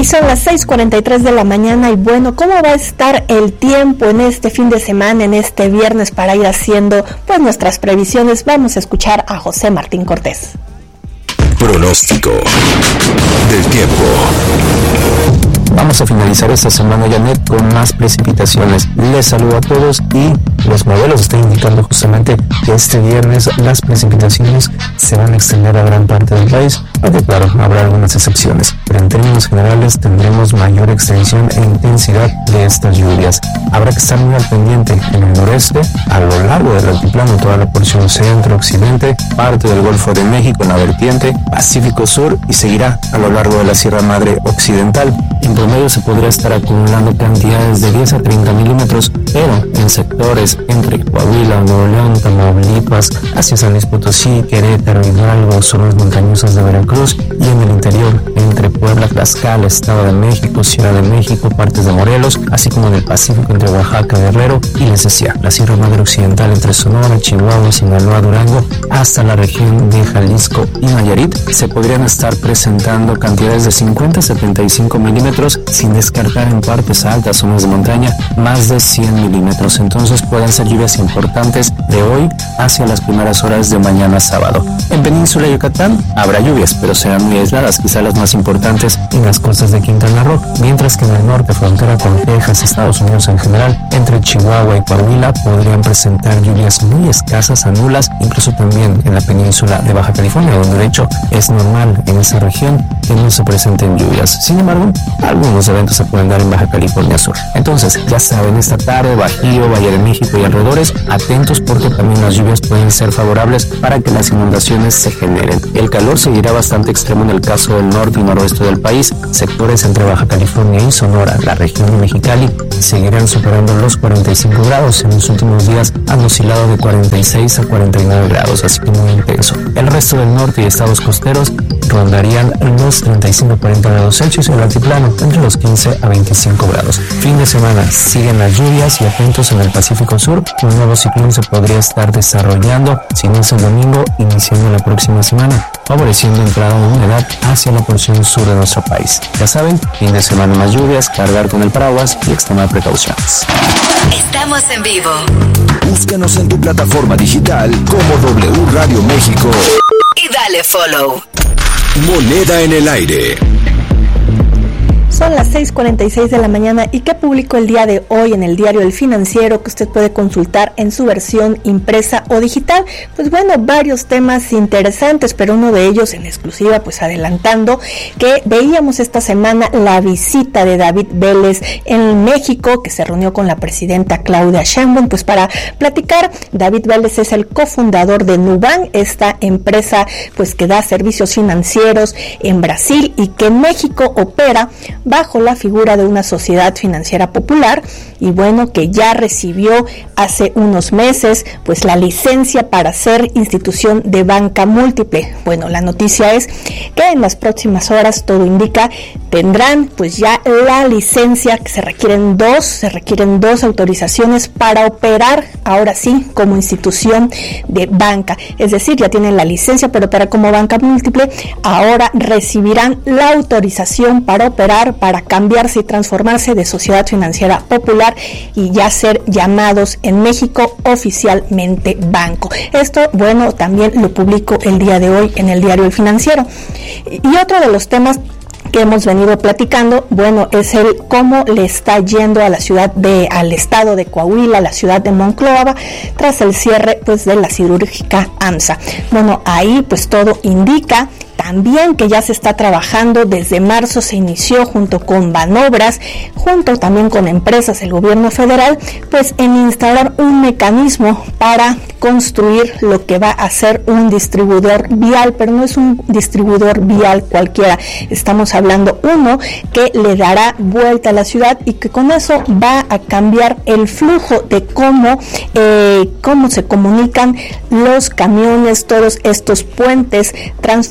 Y son las 6:43 de la mañana y bueno, ¿cómo va a estar el tiempo en este fin de semana, en este viernes, para ir haciendo pues nuestras previsiones? Vamos a escuchar a José Martín Cortés. Pronóstico del tiempo. Vamos a finalizar esta semana, Janet, con más precipitaciones. Les saludo a todos y los modelos están indicando justamente que este viernes las precipitaciones se van a extender a gran parte del país, aunque claro, habrá algunas excepciones, pero en términos generales tendremos mayor extensión e intensidad de estas lluvias. Habrá que estar muy al pendiente en el noreste, a lo largo del altiplano, toda la porción centro-occidente, parte del Golfo de México en la vertiente, Pacífico Sur y seguirá a lo largo de la Sierra Madre Occidental. En promedio se podrá estar acumulando cantidades de 10 a 30 milímetros, pero en sectores entre Coahuila, Nuevo León, Tamaulipas, hacia San Luis Potosí, Querétaro, Hidalgo, zonas montañosas de Veracruz y en el interior entre Puebla, Tlaxcala, Estado de México, Ciudad de México, partes de Morelos, así como en el Pacífico entre Oaxaca, Guerrero y les decía, la Sierra Madre Occidental entre Sonora, Chihuahua, Sinaloa, Durango, hasta la región de Jalisco y Nayarit, se podrían estar presentando cantidades de 50 a 75 milímetros, sin descartar en partes altas, zonas de montaña, más de 100 milímetros. Entonces pueden ser lluvias importantes de hoy hacia las primeras horas de mañana sábado. En Península y Yucatán habrá lluvias, pero serán muy aisladas, quizá las más importantes en las costas de Quintana Roo, mientras que en el norte, frontera con Texas, Estados Unidos en general, entre Chihuahua y Coahuila podrían presentar lluvias muy escasas a nulas, incluso también en la península de Baja California, donde de hecho es normal en esa región que no se presenten lluvias. Sin embargo, algunos eventos se pueden dar en Baja California Sur. Entonces, ya saben, esta tarde, Bajío, Valle de México y alrededores, atentos porque también las lluvias pueden ser favorables para que las inundaciones se generen. El calor seguirá bastante extremo en el caso del norte y noroeste del país. Sectores entre Baja California y Sonora, la región de Mexicali, seguirán superando los 45 grados. En los últimos días han oscilado de 46 a 49 grados, así que muy intenso. El resto del norte y estados costeros rondarían los 35 a 40 grados Celsius y el altiplano entre los 15 a 25 grados. Fin de semana siguen las lluvias y atentos en el Pacífico Sur. Un nuevo ciclón se podría estar desarrollando, si no es el domingo, iniciando la próxima semana, favoreciendo entrada de humedad hacia la porción sur de nuestro país. Ya saben, fin de semana más lluvias, cargar con el paraguas y extremar precauciones. Estamos en vivo. Búscanos en tu plataforma digital como W Radio México. Y dale follow. Moneda en el aire. Son las 6:46 de la mañana y ¿qué publicó el día de hoy en el diario El Financiero que usted puede consultar en su versión impresa o digital? Pues bueno, varios temas interesantes, pero uno de ellos en exclusiva, pues adelantando que veíamos esta semana la visita de David Vélez en México, que se reunió con la presidenta Claudia Sheinbaum, pues para platicar. David Vélez es el cofundador de Nubank, esta empresa pues que da servicios financieros en Brasil y que en México opera bajo la figura de una sociedad financiera popular y bueno, que ya recibió hace unos meses pues la licencia para ser institución de banca múltiple. Bueno, la noticia es que en las próximas horas, todo indica, tendrán pues ya la licencia, que se requieren dos autorizaciones para operar ahora sí como institución de banca, es decir, ya tienen la licencia para operar como banca múltiple, ahora recibirán la autorización para operar, para cambiarse y transformarse de sociedad financiera popular y ya ser llamados en México oficialmente banco. Esto, bueno, también lo publico el día de hoy en el diario El Financiero. Y otro de los temas que hemos venido platicando, bueno, es el cómo le está yendo a al estado de Coahuila, a la ciudad de Monclova, tras el cierre pues de la siderúrgica AMSA. Bueno, ahí pues todo indica también que ya se está trabajando, desde marzo se inició junto con Banobras, junto también con empresas, el gobierno federal, pues en instalar un mecanismo para construir lo que va a ser un distribuidor vial, pero no es un distribuidor vial cualquiera, estamos hablando uno que le dará vuelta a la ciudad y que con eso va a cambiar el flujo de cómo se comunican los camiones, todos estos puentes transfronterizos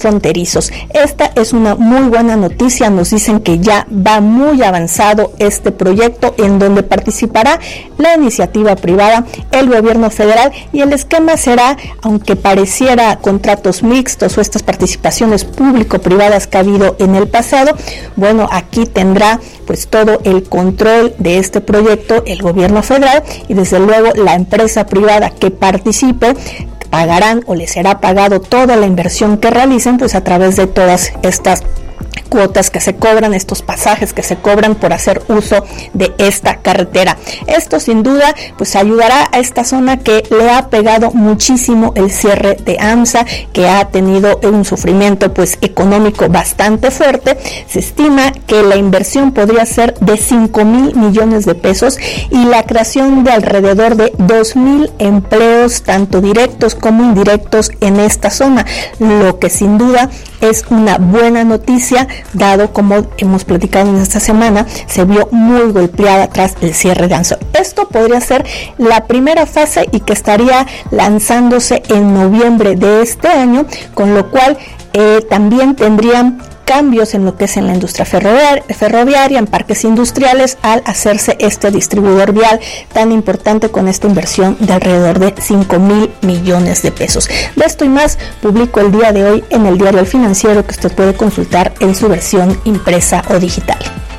pisos. Esta es una muy buena noticia. Nos dicen que ya va muy avanzado este proyecto en donde participará la iniciativa privada, el gobierno federal, y el esquema será, aunque pareciera contratos mixtos o estas participaciones público-privadas que ha habido en el pasado, bueno, aquí tendrá pues todo el control de este proyecto el gobierno federal, y desde luego la empresa privada que participe pagarán o les será pagado toda la inversión que realicen pues a través de todas estas cuotas que se cobran, estos pasajes que se cobran por hacer uso de esta carretera. Esto sin duda pues ayudará a esta zona que le ha pegado muchísimo el cierre de AMSA, que ha tenido un sufrimiento pues económico bastante fuerte. Se estima que la inversión podría ser de 5,000 millones de pesos y la creación de alrededor de 2,000 empleos tanto directos como indirectos en esta zona, lo que sin duda es una buena noticia, dado como hemos platicado en esta semana, se vio muy golpeada tras el cierre de AMSA. Esto podría ser la primera fase y que estaría lanzándose en noviembre de este año, con lo cual también tendrían cambios en lo que es en la industria ferroviaria, en parques industriales, al hacerse este distribuidor vial tan importante con esta inversión de alrededor de 5,000 millones de pesos. De esto y más publico el día de hoy en el diario El Financiero, que usted puede consultar en su versión impresa o digital.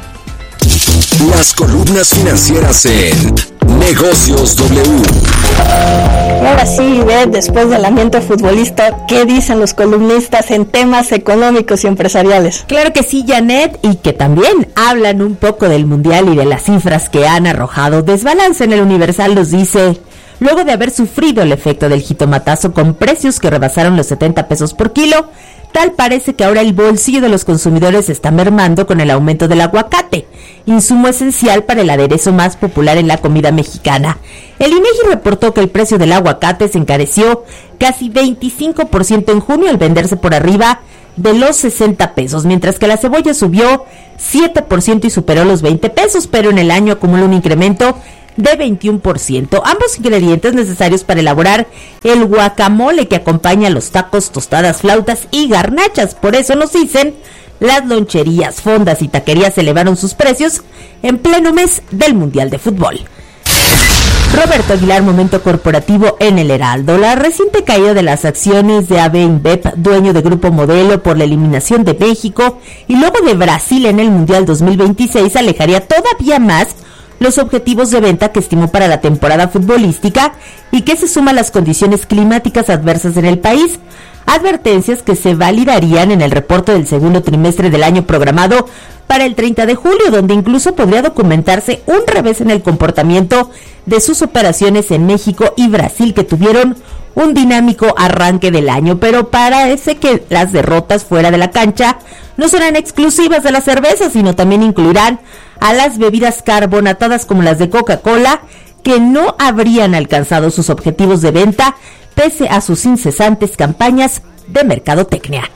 Las columnas financieras en Negocios W. Y ahora sí, después del ambiente futbolista, ¿qué dicen los columnistas en temas económicos y empresariales? Claro que sí, Janet, y que también hablan un poco del Mundial y de las cifras que han arrojado. Desbalance en el Universal nos dice: luego de haber sufrido el efecto del jitomatazo con precios que rebasaron los 70 pesos por kilo, tal parece que ahora el bolsillo de los consumidores está mermando con el aumento del aguacate, insumo esencial para el aderezo más popular en la comida mexicana. El INEGI reportó que el precio del aguacate se encareció casi 25% en junio al venderse por arriba de los 60 pesos, mientras que la cebolla subió 7% y superó los 20 pesos, pero en el año acumula un incremento de 21%. Ambos ingredientes necesarios para elaborar el guacamole que acompaña a los tacos, tostadas, flautas y garnachas. Por eso nos dicen, las loncherías, fondas y taquerías elevaron sus precios en pleno mes del Mundial de Fútbol. Roberto Aguilar, momento corporativo en el Heraldo. La reciente caída de las acciones de AB InBev, dueño de Grupo Modelo, por la eliminación de México y luego de Brasil en el Mundial 2026 alejaría todavía más los objetivos de venta que estimó para la temporada futbolística y que se suma a las condiciones climáticas adversas en el país. Advertencias que se validarían en el reporte del segundo trimestre del año programado para el 30 de julio, donde incluso podría documentarse un revés en el comportamiento de sus operaciones en México y Brasil, que tuvieron un dinámico arranque del año, pero parece que las derrotas fuera de la cancha no serán exclusivas de la cerveza, sino también incluirán a las bebidas carbonatadas como las de Coca-Cola, que no habrían alcanzado sus objetivos de venta pese a sus incesantes campañas de mercadotecnia.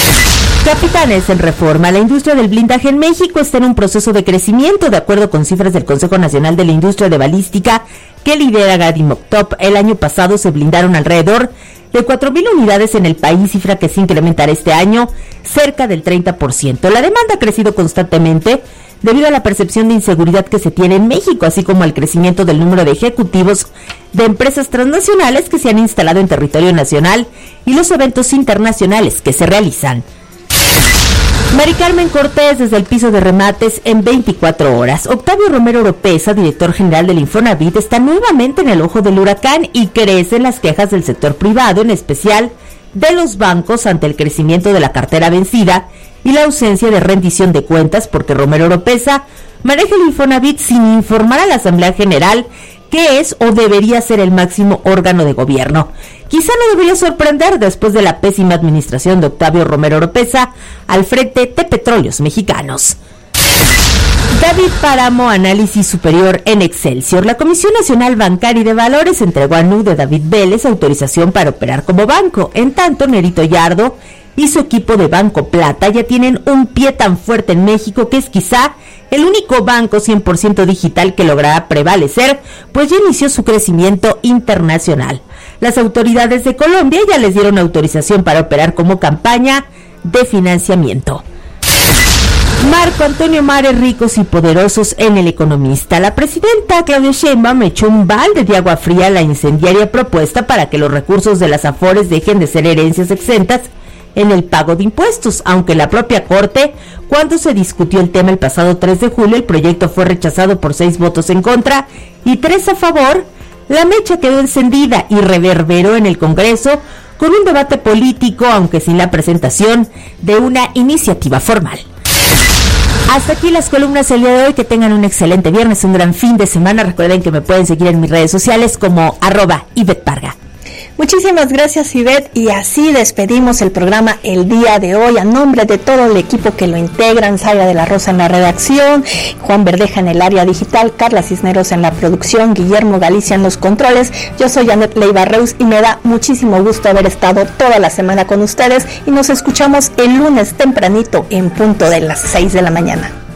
Capitanes en Reforma. La industria del blindaje en México está en un proceso de crecimiento, de acuerdo con cifras del Consejo Nacional de la Industria de Balística que lidera Gady Moctop. El año pasado se blindaron alrededor de 4,000 unidades en el país, cifra que se incrementará este año cerca del 30%. La demanda ha crecido constantemente debido a la percepción de inseguridad que se tiene en México, así como al crecimiento del número de ejecutivos de empresas transnacionales que se han instalado en territorio nacional y los eventos internacionales que se realizan. Mari Carmen Cortés, desde el piso de remates en 24 horas. Octavio Romero Oropesa, director general del Infonavit, está nuevamente en el ojo del huracán y crecen las quejas del sector privado, en especial de los bancos, ante el crecimiento de la cartera vencida y la ausencia de rendición de cuentas, porque Romero Oropesa maneja el Infonavit sin informar a la Asamblea General que es o debería ser el máximo órgano de gobierno. Quizá no debería sorprender después de la pésima administración de Octavio Romero Oropesa al frente de Petróleos Mexicanos. David Páramo, análisis superior en Excelsior. La Comisión Nacional Bancaria y de Valores entregó a NU de David Vélez autorización para operar como banco. En tanto, Nerito Yardo y su equipo de Banco Plata ya tienen un pie tan fuerte en México que es quizá el único banco 100% digital que logrará prevalecer, pues ya inició su crecimiento internacional. Las autoridades de Colombia ya les dieron autorización para operar como campaña de financiamiento. Marco Antonio Mares, ricos y poderosos en El Economista. La presidenta Claudia Sheinbaum echó un balde de agua fría a la incendiaria propuesta para que los recursos de las Afores dejen de ser herencias exentas en el pago de impuestos, aunque la propia Corte, cuando se discutió el tema el pasado 3 de julio, el proyecto fue rechazado por 6 votos en contra y 3 a favor. La mecha quedó encendida y reverberó en el Congreso con un debate político, aunque sin la presentación de una iniciativa formal. Hasta aquí las columnas el día de hoy. Que tengan un excelente viernes, un gran fin de semana. Recuerden que me pueden seguir en mis redes sociales como @Ivette Parga. Muchísimas gracias, Ivette, y así despedimos el programa el día de hoy a nombre de todo el equipo que lo integran: Zaira de la Rosa en la redacción, Juan Verdeja en el área digital, Carla Cisneros en la producción, Guillermo Galicia en los controles. Yo soy Janet Leiva Reus y me da muchísimo gusto haber estado toda la semana con ustedes, y nos escuchamos el lunes tempranito en punto de las 6 de la mañana.